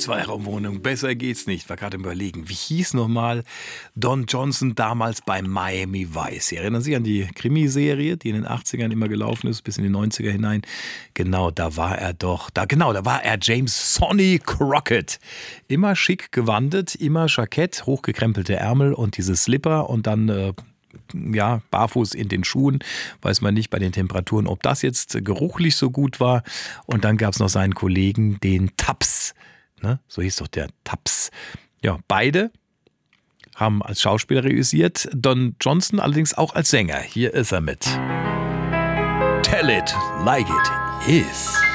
Zweiraumwohnung, besser geht's nicht. War gerade im Überlegen. Wie hieß nochmal Don Johnson damals bei Miami Vice? Sie erinnern sich an die Krimiserie, die in den 80ern immer gelaufen ist, bis in die 90er hinein. Genau, da war er doch. Da war er James Sonny Crockett. Immer schick gewandet, immer Jackett, hochgekrempelte Ärmel und diese Slipper und dann barfuß in den Schuhen, weiß man nicht bei den Temperaturen, ob das jetzt geruchlich so gut war. Und dann gab es noch seinen Kollegen, den Tubbs. Ne? So hieß doch der Tubbs. Ja, beide haben als Schauspieler reüssiert. Don Johnson allerdings auch als Sänger. Hier ist er mit Tell It Like It Is.